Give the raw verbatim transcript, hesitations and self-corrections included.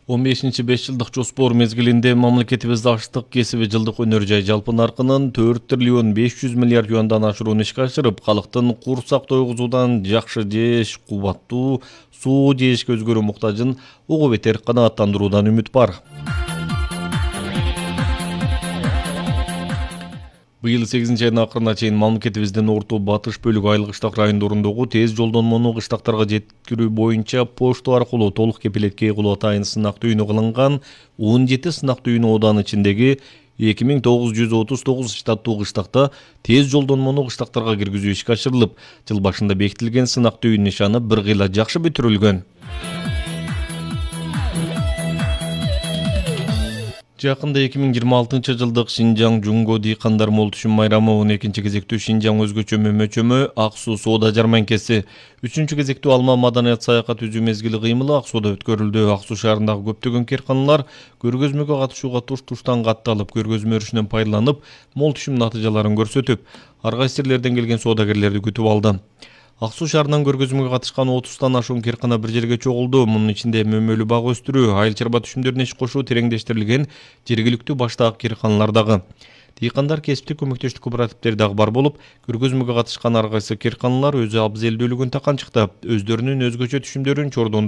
он бешинчи беш жылдык жоспор мезгилинде мамлекетибизде аштык кесиби жылдык өнөр жай жалпы наркынын төрт триллион беш жүз миллиард юандан ашырууну ишке ашырып, калктын курсак тойгузуудан жакшы жеш, кубаттуу суу жешке өзгөрүү муктажын угу бетер канааттандыруудан үмүт бар. Быйыл сегизинчи айдын акырына чейин мамлекетибиздин орто батыш бөлүгү айыл кыштак райондорундогу тез жолдонмону кыштактарга жеткирүү боюнча почта аркылуу толук кепилетке ээ кылуу атайын сынак түйүнү кылынган он жети сынак түйүнү одан ичиндеги эки миң тогуз жүз отуз тогуз штаттуу кыштакта тез жолдонмону кыштактарга киргизүү ишке ашырылып, жыл башында бекитилген сынак түйүн нишаны бир кыйла жакшы бүтүрүлгөн. Жакында эки миң жыйырма алтынчы жылдык Шинжаң Жунго дыйкандар мол түшүм майрамы, он экинчи кезектүү Шинжаң өзгөчө мөмө-чөмө Ак Суу соода жарманкеси, үчүнчү кезектүү Алма маданият саякат үзүү мезгили кыймылы Ак Сууда өткөрүлдү. Ак Суу шаарындагы көптөгөн кыйрканалар көргөзмөгө катышууга туш-туштан катталып, көргөзмө өрүшүнөн пайдаланып, мол түшүм натыйжаларын көрсөтүп, ар кайсы жерлерден келген соодагерлерди күтүп алды. Ак Суу шаарынан көргөзмөгө катышкан отуздан ашуун кыйркана бир жерге чогулду. Мунун ичинде мөмөлүү бак өстүрүү, айыл чарба түшүмдөрүнө иш кошуу тереңдештирилген жергиликтүү баштаак кыйрканалар дагы. Дыйкандар кесиптик көмөктөштүк кооперативдери дагы бар болуп, көргөзмөгө катышкан ар кайсы кыйрканалар өзү абзелдүүлүгүн таканчыктап, өздөрүнүн өзгөчө түшүмдөрүн чордондо